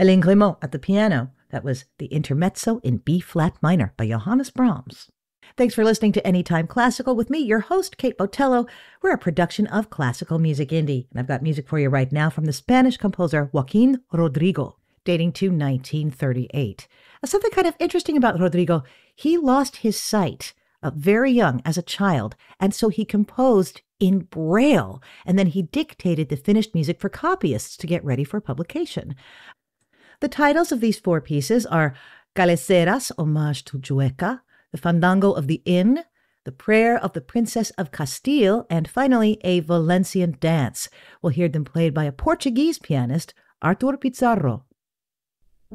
Hélène Grimaud at the piano. That was the Intermezzo in B-flat minor by Johannes Brahms. Thanks for listening to Anytime Classical with me, your host, Kate Botello. We're a production of Classical Music Indie, and I've got music for you right now from the Spanish composer Joaquín Rodrigo, dating to 1938. Something kind of interesting about Rodrigo, he lost his sight very young as a child, and so he composed in Braille, and then he dictated the finished music for copyists to get ready for publication. The titles of these four pieces are Galeceras, Homage to Chueca, The Fandango of the Inn, The Prayer of the Princess of Castile, and finally, A Valencian Dance. We'll hear them played by a Portuguese pianist, Artur Pizarro.